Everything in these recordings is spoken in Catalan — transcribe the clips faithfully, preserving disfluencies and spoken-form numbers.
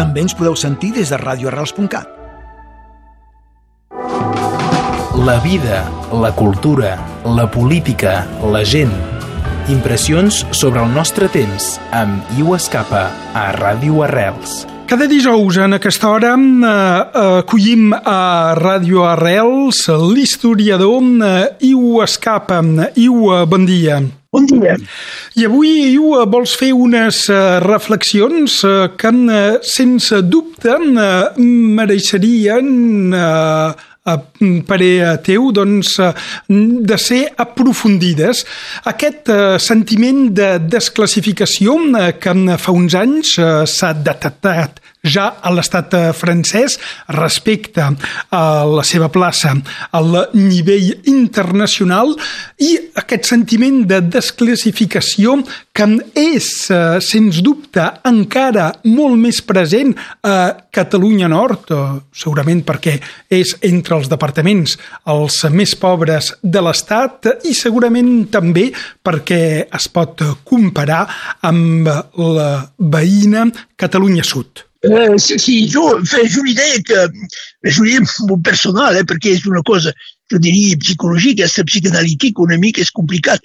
També ens podeu sentir des de radio arrels punt cat. La vida, la cultura, la política, la gent. Impressions sobre el nostre temps amb Iu Escapa a Ràdio Arrels. Cada dijous en aquesta hora eh, acollim a Ràdio Arrels l'historiador eh, Iu Escapa. Iu, bon dia. Bon dia. I avui, Iu, vols fer unes uh, reflexions uh, que, uh, sense dubte, uh, mereixerien, uh, a parer teu, doncs, uh, de ser aprofundides. Aquest uh, sentiment de desclassificació uh, que fa uns anys uh, s'ha detectat ja a l'estat francès respecte a la seva plaça al nivell internacional, i aquest sentiment de desclassificació que és, sens dubte, encara molt més present a Catalunya Nord, segurament perquè és entre els departaments els més pobres de l'estat i segurament també perquè es pot comparar amb la veïna Catalunya Sud. Eh, sì, sì, io faccio un'idea che è un'idea personale, perché è una cosa, io direi, psicologica, psicanalitica, una mica és complicat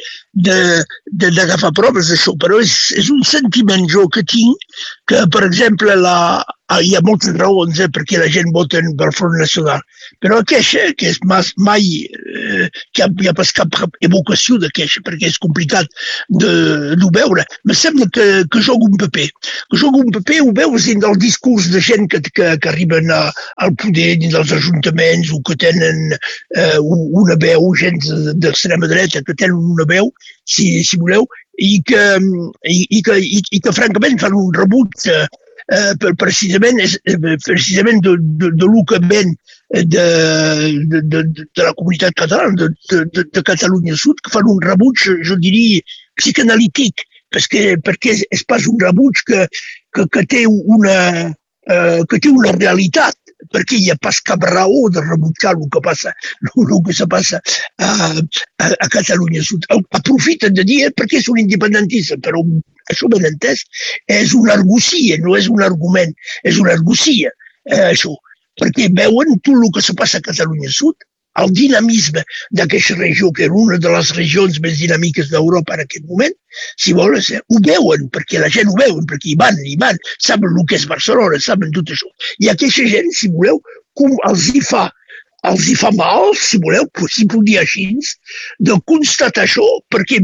d'agafar proves d'això, però és, és un sentiment jo que tinc, que, per exemple, la, hi ha moltes raons eh, perquè la gent vota pel Front Nacional, però aquesta, que és mai, mai eh, que hi ha pas cap evocació d'aquesta, perquè és complicat de, de veure, me sembla que, que joga un paper, que joga un paper, ho veus dins del discurs de gent que, que, que arriben a, al poder, dins dels ajuntaments, o que tenen eh, una veu, gent d'extrema dreta que tenen una veu, si, si voleu, i que, i, i que, i, i que francament fan un rebuig eh, eh, precisament, precisament de, de, de lo que ven de, de, de, de la comunitat catalana, de, de, de Catalunya Sud, que fan un rebuig, jo diria, psicanalític, perquè, perquè és pas un rebuig que, que, que, té una, eh, que té una realitat, perquè hi ha pas cap raó de rebutjar el que passa, el que se passa a, a, a Catalunya Sud. Aprofiten de dir perquè és un independentista, però això ben entès és una argucia, no és un argument, és una argucia, eh, això, perquè veuen tot el que se passa a Catalunya Sud, el dinamisme d'aquesta regió, que era una de les regions més dinàmiques d'Europa en aquest moment, si vols, eh, ho veuen, perquè la gent ho veuen, perquè hi van, hi van, saben el que és Barcelona, saben tot això. I aquesta gent, si voleu, com els hi fa, els hi fa mal, si voleu, si puc dir així, de constatar això, perquè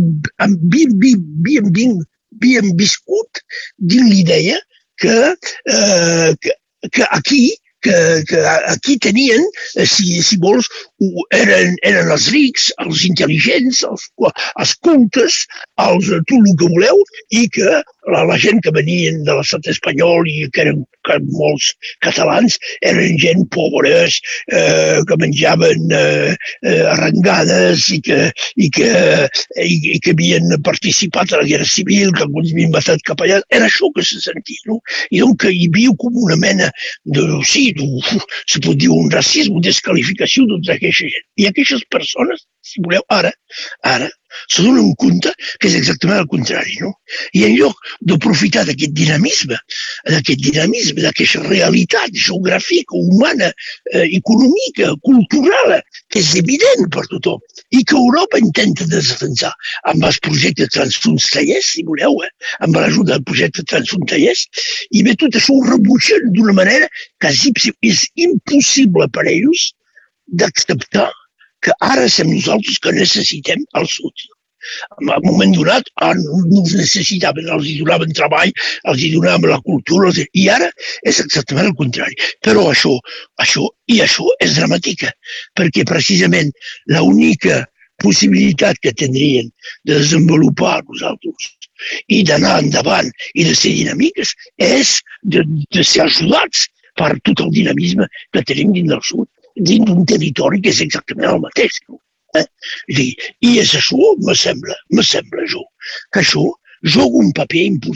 havíem viscut dins l'idea que, eh, que, que aquí, que, que aquí tenien, si, si vols, eren, eren els rics, els intel·ligents, els, els cultes, els, tot el que voleu, i que la, la gent que venien de l'estat espanyol i que eren que molts catalans eren gent pobres, eh, que menjaven eh, eh, arrengades i que, i, que, i, i que havien participat a la Guerra Civil, que alguns havien matat cap allà. Era això que se sentia, no? I doncs hi havia com una mena de, sí, de, se pot dir un racisme, una desqualificació d'entre aquesta gent. I aquestes persones, si voleu, ara, ara, se donen compte que és exactament el contrari, no? I en lloc d'aprofitar d'aquest dinamisme, d'aquest dinamisme, d'aquesta realitat geogràfica, humana, eh, econòmica, cultural, que és evident per tothom, i que Europa intenta defensar amb els projectes transfrontallers, si voleu, eh, amb l'ajuda del projecte transfrontallers, i bé, tot això ho rebutgen d'una manera que és impossible per a ells d'acceptar que ara som nosaltres que necessitem el sud. En un moment donat ah, no els necessitaven, els hi donaven treball, els hi donaven la cultura, i ara és exactament el contrari. Però això, això i això és dramàtica, perquè precisament l'única possibilitat que tindrien de desenvolupar nosaltres i d'anar endavant i de ser dinàmiques és de, de ser ajudats per tot el dinamisme que tenim dins del sud, dins d'un territori que és exactament el mateix. No? Eh? I és això, me sembla, me sembla jo, que això joga un paper important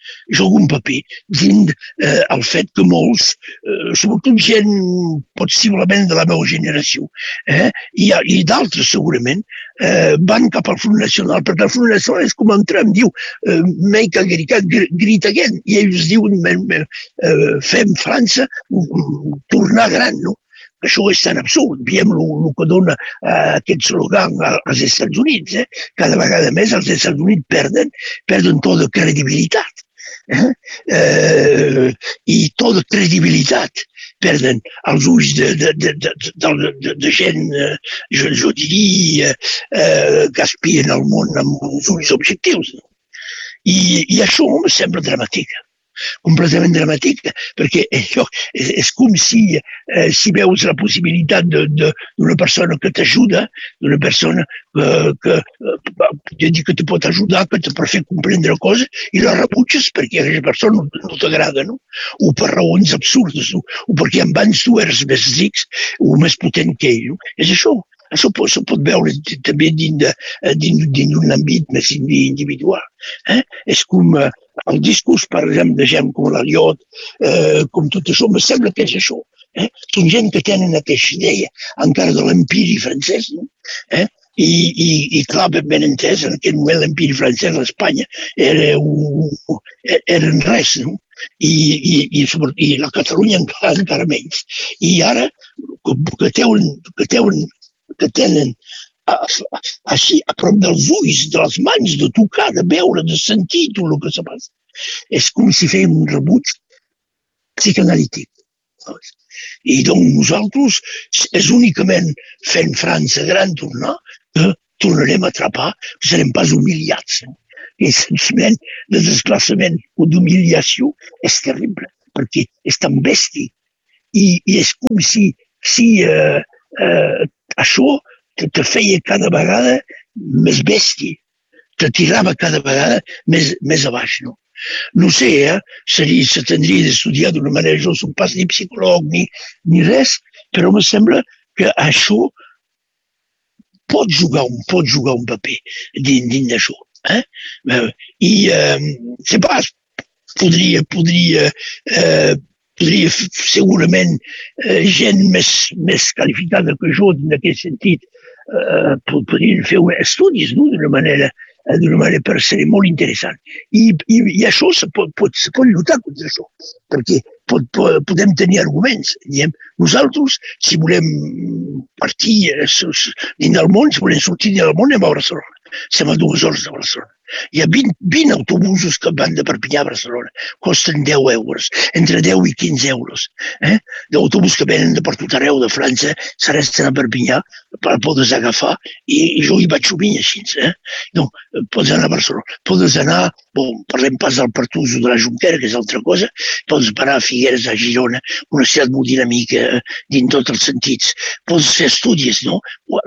juga un paper dins eh, el fet que molts, eh, sobretot gent possiblement de la meva generació, eh, i, i d'altres segurament, eh, van cap al Front Nacional, perquè el Front Nacional és com en Trump diu, eh, make America great again, i ells diuen, eh, fem França tornar gran, no? Això és tan absurd. Veiem el que dona eh, aquest slogan als Estats Units. Eh? Cada vegada més els Estats Units perden, perden tota credibilitat. Eh? Eh, I tota credibilitat perden als ulls de, de, de, de, de, de, de gent, eh, jo, jo diria, eh, que aspiren al món amb uns ulls objectius. No? I, I això em sembla dramàtic. Completament dramàtica, perquè allò és, és com si, eh, si veus la possibilitat d'una persona que t'ajuda, d'una persona que, que, que, que te pot ajudar, que te pot fer comprendre coses, i la rebutges perquè aquesta persona no, no t'agrada, no? O per raons absurdes, no? O perquè en abans tu eres més ric o més potent que ell. No? És això. Això pot, això pot veure també dins d'un àmbit més individual. Eh? És com eh, el discurs, per exemple, de gent com l'Aliot, eh, com tot això, me sembla que és això. Eh? Són gent que tenen aquesta idea encara de l'empiri francès, no? Eh? I, i, i clar, ben entès, en aquell moment l'empiri francès a Espanya era, un, era en res, no? I, i, i, i la Catalunya encara, encara menys. I ara, que teuen, que teuen que tenen a, a, així a prop dels ulls, de les mans, de tocar, de veure, de sentir tot el que se passa. És com si fèiem un rebuig psicanalític. I doncs nosaltres és únicament fent França gran tornar que tornarem a atrapar, que serem pas humiliats. I el sentiment de desclassament o d'humiliació és terrible, perquè és tan bèstia. I, i és com si, si eh, eh, això te, te feia cada vegada més bèstia, te tirava cada vegada més, més a baix. No, no sé, eh? Seria, se tindria d'estudiar d'una manera, jo no soc pas ni psicòleg ni, ni res, però me sembla que això pot jugar un, pot jugar un paper dins, dins d'això. Eh? I, eh, sé pas, podria, podria eh, podria segurament eh, gent més, més qualificada que jo en aquest sentit eh, podrien fer estudis, no? d'una manera, d'una manera per ser molt interessant. I, i, i això se pot, pot, se pot lluitar contra això, perquè pot, pot, podem tenir arguments. Diem, nosaltres, si volem partir dins del món, si volem sortir dins del món, anem a Barcelona. Estem a dues hores de Barcelona. Hi ha vint, vint autobusos que van de Perpinyà a Barcelona. Costen deu euros, entre deu i quinze euros. Eh? D'autobús que venen de per tot arreu de França, s'arresten a Perpinyà per poder agafar, i, i jo hi vaig sovint així. Eh? No, pots anar a Barcelona. Pots anar, bon, parlem pas del Pertuso de la Jonquera, que és altra cosa, pots anar a Figueres, a Girona, una ciutat molt dinàmica dins tots els sentits. Pots fer estudis, no?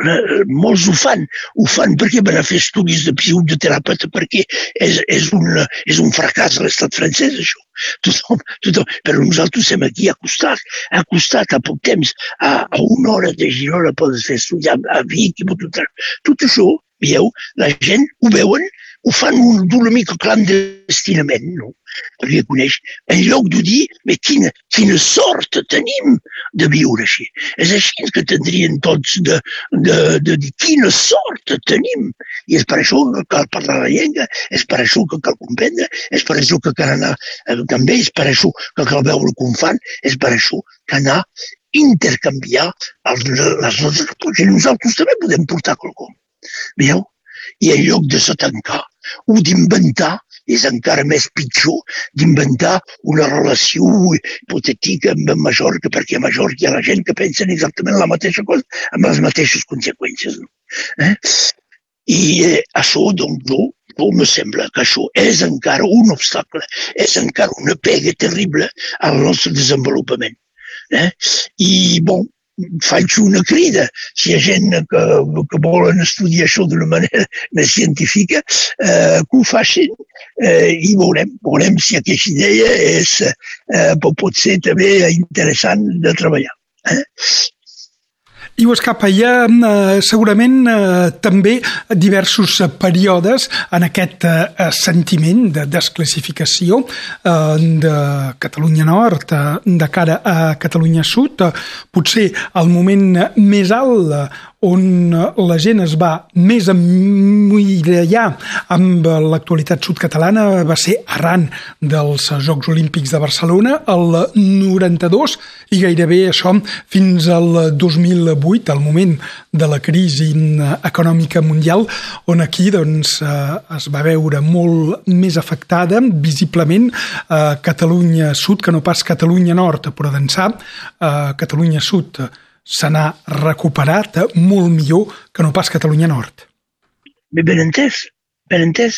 Molts ho fan. Ho fan perquè van a fer estudis de psicoterapeuta, perquè és, és, un, és un fracàs a l'estat francès, això. Tothom, tothom. Però nosaltres estem aquí a costat, a costat, a poc temps, a, a una hora de Girona pots fer estudiar a Vic i tot, tot això, veieu, la gent ho veuen, ho fan d'una mica clandestinament, no? Perquè coneix, en lloc de dir, però quina, quina sort tenim de viure així. És així que tindrien tots de, de, de dir, quina sort tenim. I és per això que cal parlar la llengua, és per això que cal comprendre, és per això que cal anar també, és per això que cal veure com fan, és per això que anar intercanviar els, les nostres, perquè nosaltres també podem portar quelcom. Veieu? I en lloc de se tancar o d'inventar, és encara més pitjor, d'inventar una relació hipotètica amb Mallorca, perquè a Mallorca hi ha la gent que pensa exactament la mateixa cosa, amb les mateixes conseqüències. No? Eh? I eh, això, doncs, no, no me sembla que això és encara un obstacle, és encara una pega terrible al nostre desenvolupament. Eh? I, bon, faig una crida, si hi ha gent que, que volen estudiar això d'una manera més científica, eh, que ho facin eh, i veurem, veurem si aquesta idea és, eh, pot ser també interessant de treballar. Eh? I ho escapa, hi ha eh, segurament eh, també diversos períodes en aquest eh, sentiment de desclassificació eh, de Catalunya Nord eh, de cara a Catalunya Sud. Eh, potser el moment més alt eh, on la gent es va més emmirallar amb l'actualitat sud-catalana va ser arran dels Jocs Olímpics de Barcelona el noranta-dos i gairebé això fins al dos mil vuit, al moment de la crisi econòmica mundial, on aquí doncs, es va veure molt més afectada visiblement a Catalunya Sud que no pas Catalunya Nord, però d'ençà a Catalunya Sud se n'ha recuperat molt millor que no pas Catalunya Nord. Ben entès, ben entès.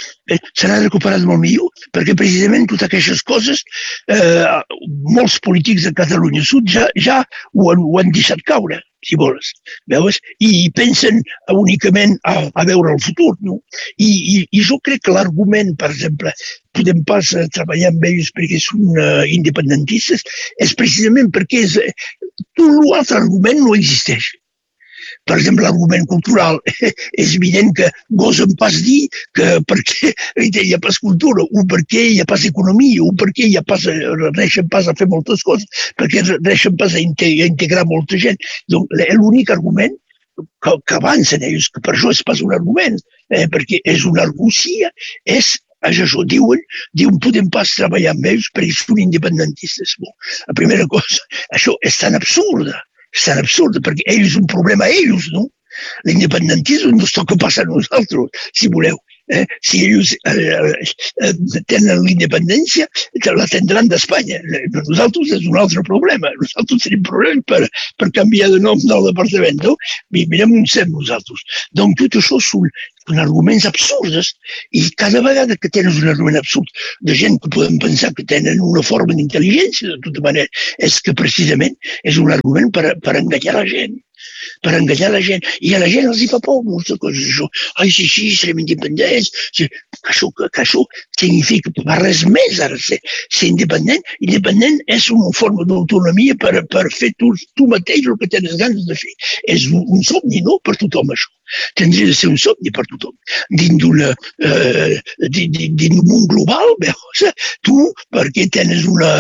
Se n'ha recuperat molt millor, perquè precisament totes aquestes coses, eh, molts polítics de Catalunya Sud ja, ja ho, han, ho han deixat caure, si vols, veus? I pensen únicament a, a veure el futur, no? I, i, i jo crec que l'argument, per exemple, podem pas treballar amb ells perquè són uh, independentistes, és precisament perquè és, tot l'altre argument no existeix. Per exemple, l'argument cultural, és evident que gosen pas dir que perquè hi ha pas cultura, o perquè hi ha pas economia, o perquè hi ha pas, reixen pas a fer moltes coses, perquè reixen pas a integrar molta gent. Donc, l'únic argument que, que avancen ells, que per això és pas un argument, eh, perquè és una argucia, és això diuen, diuen podem pas treballar amb ells perquè són independentistes. Bon, la primera cosa, això és tan absurda, és tan absurda, perquè ells és un problema a ells, no? L'independentisme no es toca pas a nosaltres, si voleu. Eh? Si ells eh, eh, tenen l'independència, la tindran d'Espanya. Nosaltres és un altre problema. Nosaltres tenim problemes per, per canviar de nom del departament. No? Mirem on sem nosaltres. Donc tot això són, són arguments absurdes i cada vegada que tens un argument absurd de gent que podem pensar que tenen una forma d'intel·ligència, de tota manera, és que precisament és un argument per, per enganyar la gent. per enganyar la gent, i a la gent els hi fa por moltes coses, això, ai, sí, sí, serem independents, sí. Que, això, que això significa per res més ara, ser, ser independent, independent és una forma d'autonomia per, per fer tu, tu mateix el que tens ganes de fer, és un, un somni, no?, per tothom això. Tindria de ser un somni per tothom. Dins d'una, eh, dins d'un món global, veus, tu, perquè tens una,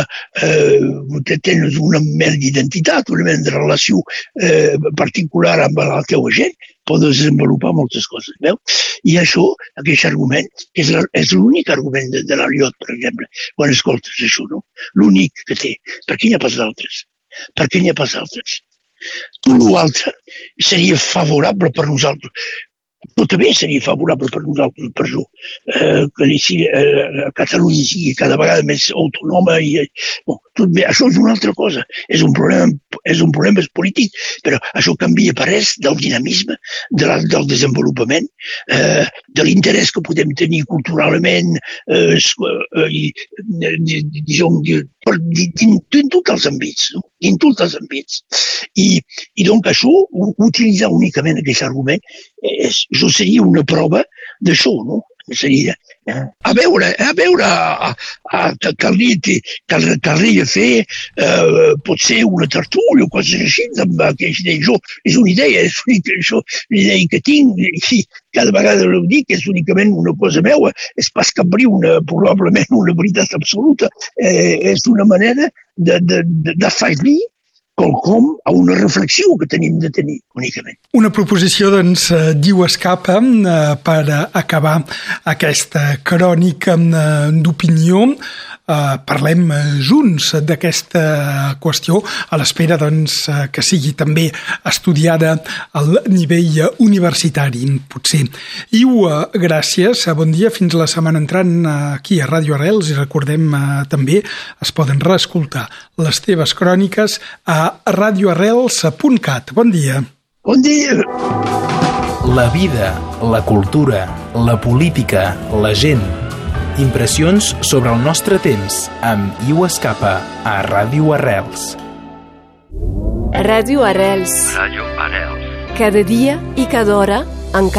eh, tens una mena d'identitat, una mena de relació eh, particular amb la teva gent, pots desenvolupar moltes coses, veus? I això, aquest argument, és, és l'únic argument de, de l'Ariot, per exemple, quan escoltes això, no? L'únic que té. Per què n'hi ha pas d'altres? Per què n'hi ha pas d'altres? Tot l'altre seria favorable per nosaltres. Però també seria favorable per nosaltres, per això, eh, que si, eh, Catalunya sigui cada vegada més autònoma. I, bon, tot bé, això és una altra cosa. És un problema, és un problema polític, però això canvia per res del dinamisme, de la, del desenvolupament, eh, de l'interès que podem tenir culturalment, eh, i, diguem, dins tots els àmbits, no? Dins tots els àmbits. I, i doncs això, utilitzar únicament aquest argument, és, això seria una prova d'això, no? Seria, eh? a veure, a veure, a, a, a, caldria, caldria fer eh, potser una tertúlia o coses així, amb aquesta idea. Això és una idea, és una, això, una idea que tinc, i cada vegada ho dic, és únicament una cosa meua, és pas capri una, probablement una veritat absoluta, eh, és una manera de, de, de, de fer-li com a una reflexió que tenim de tenir únicament. Una proposició, doncs, diu Escapa, per acabar aquesta crònica d'opinió. Parlem junts d'aquesta qüestió a l'espera, doncs, que sigui també estudiada al nivell universitari, potser. Iu, gràcies, bon dia, fins la setmana entrant aquí a Ràdio Arrels, i recordem també, es poden reescoltar les teves cròniques a radioarrels punt cat. Bon dia. Bon dia. La vida, la cultura, la política, la gent. Impressions sobre el nostre temps amb Iu Escapa a Ràdio Arrels. Ràdio Arrels. Ràdio Arrels. Cada dia i cada hora en